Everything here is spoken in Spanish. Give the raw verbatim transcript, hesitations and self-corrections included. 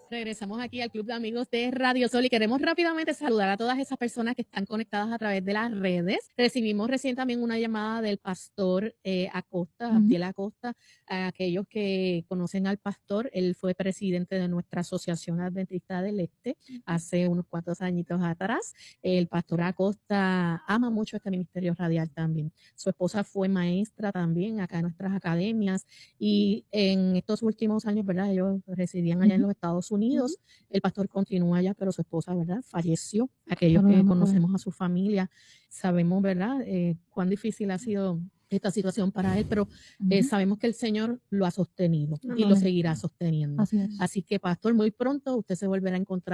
Regresamos aquí al Club de Amigos de Radio Sol y queremos rápidamente saludar a todas esas personas que están conectadas a través de las redes. Recibimos recién también una llamada del pastor eh, Acosta, Ujú. Abdiel Acosta. A aquellos que conocen al pastor, él fue presidente de nuestra Asociación Adventista del Este hace unos cuantos añitos atrás. El pastor Acosta ama mucho este ministerio radial también. Su esposa fue maestra también acá en nuestras academias y en estos últimos años, ¿verdad? Ellos residían allá en los Estados Unidos. El pastor continúa allá, pero su esposa, ¿verdad? Falleció. Aquellos que conocemos a su familia sabemos, ¿verdad? Eh, cuán difícil ha sido esta situación para él, pero eh, sabemos que el Señor lo ha sostenido y lo seguirá sosteniendo. Así es. Así que, pastor, muy pronto usted se volverá a encontrar